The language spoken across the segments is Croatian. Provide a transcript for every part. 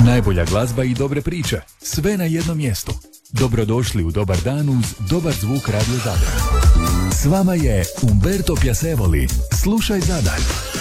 Najbolja glazba i dobre priče, sve na jednom mjestu. Dobrodošli u Dobar dan uz dobar zvuk Radio Zadar. S vama je Umberto Piacevoli. Slušaj Zadar.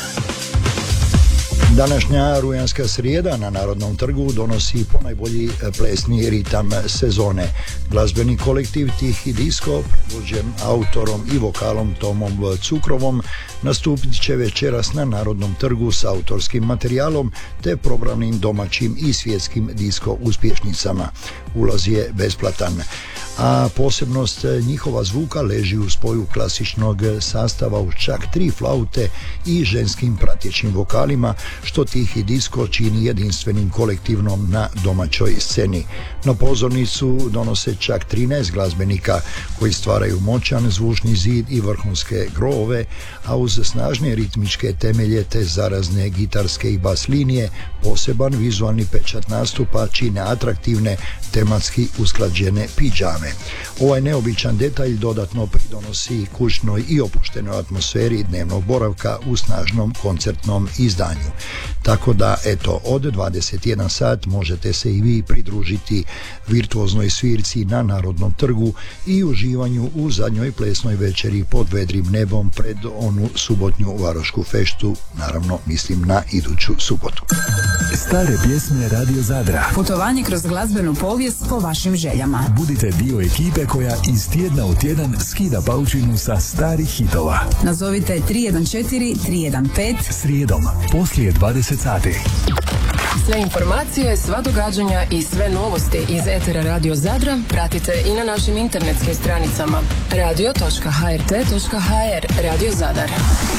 Današnja rujanska srijeda na Narodnom trgu donosi ponajbolji plesni ritam sezone. Glazbeni kolektiv Tihi Disko, predvođen autorom i vokalom Tomom Cukrovom, nastupit će večeras na Narodnom trgu s autorskim materijalom te probranim domaćim i svjetskim disko uspješnicama. Ulaz je besplatan, a posebnost njihova zvuka leži u spoju klasičnog sastava uz čak 3 flaute i ženskim pratećim vokalima, što Tihi Disko čini jedinstvenim kolektivnom na domaćoj sceni. Na pozornicu donose čak 13 glazbenika koji stvaraju moćan zvučni zid i vrhunske grovove, a uz snažne ritmičke temelje te zarazne gitarske i bas linije poseban vizualni pečat nastupa čine atraktivne tematski usklađene pidžame. Ovaj neobičan detalj dodatno pridonosi kućnoj i opuštenoj atmosferi dnevnog boravka u snažnom koncertnom izdanju. Tako da, eto, od 21 sat možete se i vi pridružiti virtuoznoj svirci na Narodnom trgu i uživanju u zadnjoj plesnoj večeri pod vedrim nebom pred onu subotnju varošku feštu, naravno mislim na iduću subotu. Stare pjesme Radio Zadra. Putovanje kroz glazbenu povijest po vašim željama. Budite dio ekipe koja iz tjedna u tjedan skida paučinu sa starih hitova. Nazovite 314-315 Srijedom, poslije 20 sati. Sve informacije, sva događanja i sve novosti iz etera Radio Zadra pratite i na našim internetskim stranicama radio.hrt.hr. Radio Zadar.